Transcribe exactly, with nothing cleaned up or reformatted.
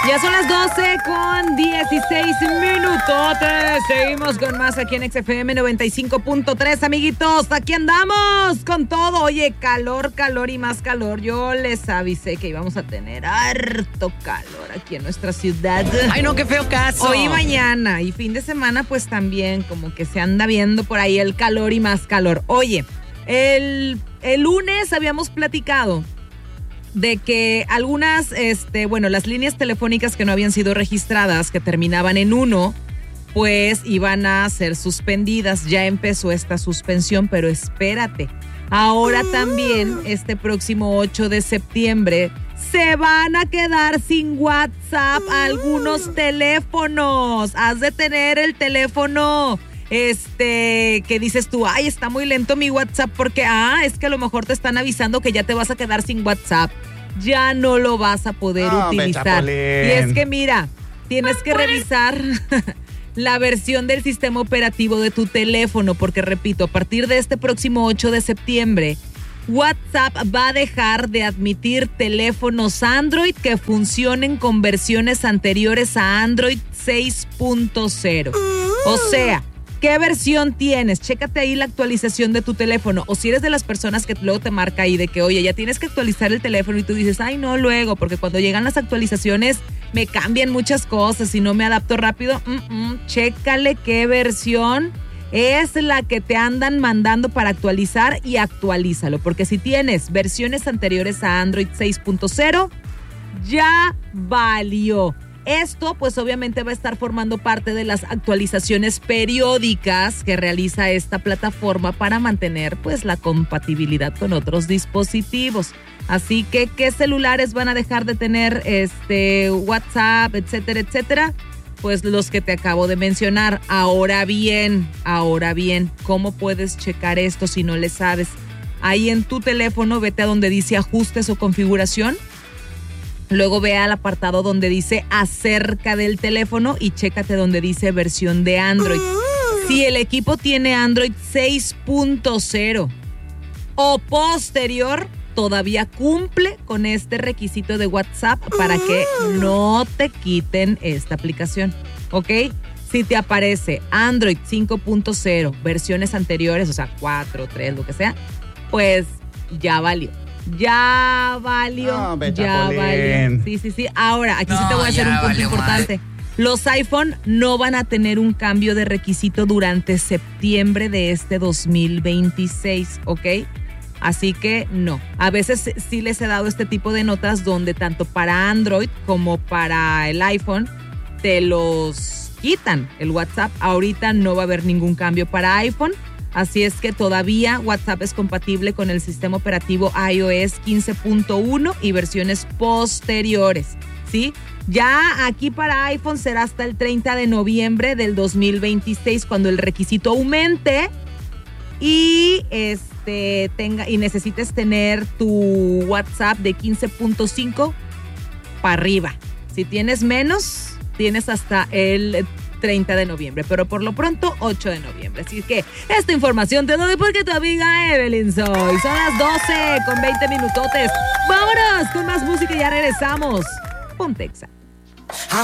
Ya son las doce con dieciséis minutotes. Seguimos con más aquí en X F M noventa y cinco punto tres, amiguitos. Aquí andamos con todo. Oye, calor, calor y más calor. Yo les avisé que íbamos a tener harto calor aquí en nuestra ciudad. Ay, no, qué feo caso. Hoy y mañana y fin de semana, pues también como que se anda viendo por ahí el calor y más calor. Oye, el, el lunes habíamos platicado de que algunas, este, bueno, las líneas telefónicas que no habían sido registradas, que terminaban en uno, pues iban a ser suspendidas. Ya empezó esta suspensión, pero espérate. Ahora también, este próximo ocho de septiembre, se van a quedar sin WhatsApp algunos teléfonos. Has de tener el teléfono Este, que dices tú, ay, está muy lento mi WhatsApp porque, ah, es que a lo mejor te están avisando que ya te vas a quedar sin WhatsApp. Ya no lo vas a poder oh, utilizar. Y es que mira, tienes que revisar la versión del sistema operativo de tu teléfono porque, repito, a partir de este próximo ocho de septiembre, WhatsApp va a dejar de admitir teléfonos Android que funcionen con versiones anteriores a Android seis punto cero. O sea, ¿qué versión tienes? Chécate ahí la actualización de tu teléfono. O si eres de las personas que luego te marca ahí de que, oye, ya tienes que actualizar el teléfono y tú dices, ay, no, luego, porque cuando llegan las actualizaciones me cambian muchas cosas y no me adapto rápido. Mm-mm, chécale qué versión es la que te andan mandando para actualizar y actualízalo. Porque si tienes versiones anteriores a Android seis punto cero, ya valió. Esto, pues obviamente va a estar formando parte de las actualizaciones periódicas que realiza esta plataforma para mantener, pues, la compatibilidad con otros dispositivos. Así que, ¿qué celulares van a dejar de tener este WhatsApp, etcétera, etcétera? Pues los que te acabo de mencionar. Ahora bien, ahora bien, ¿cómo puedes checar esto si no le sabes? Ahí en tu teléfono, vete a donde dice ajustes o configuración. Luego ve al apartado donde dice acerca del teléfono y chécate donde dice versión de Android. Si el equipo tiene Android seis punto cero o posterior, todavía cumple con este requisito de WhatsApp para que no te quiten esta aplicación, ¿ok? Si te aparece Android cinco punto cero, versiones anteriores, o sea, cuatro, tres, lo que sea, pues ya valió. Ya valió, no, ya valió. Sí, sí, sí. Ahora, aquí no, sí te voy a hacer un punto importante. Mal. Los iPhone no van a tener un cambio de requisito durante septiembre de este dos mil veintiséis, ¿ok? Así que no. A veces sí les he dado este tipo de notas donde tanto para Android como para el iPhone te los quitan el WhatsApp. Ahorita no va a haber ningún cambio para iPhone. Así es que todavía WhatsApp es compatible con el sistema operativo iOS quince punto uno y versiones posteriores, ¿sí? Ya aquí para iPhone será hasta el treinta de noviembre del dos mil veintiséis cuando el requisito aumente y este tenga y necesites tener tu WhatsApp de quince punto cinco para arriba. Si tienes menos, tienes hasta el treinta de noviembre, pero por lo pronto ocho de noviembre. Así que esta información te doy porque tu amiga Evelyn soy. Son las doce con veinte minutotes. Vámonos con más música y ya regresamos. Ponte Exa.